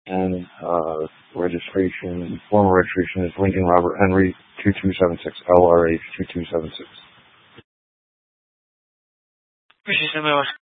And formal registration is Lincoln Robert Henry 2276, LRH 2276. Muchísimas